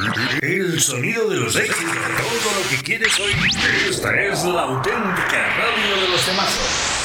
El sonido de los éxitos. Todo lo que quieres oír. Esta es la auténtica radio de los temazos.